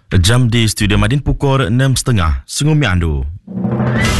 Jam di Studio Madin pukul 6.30. Sungguh mi andu.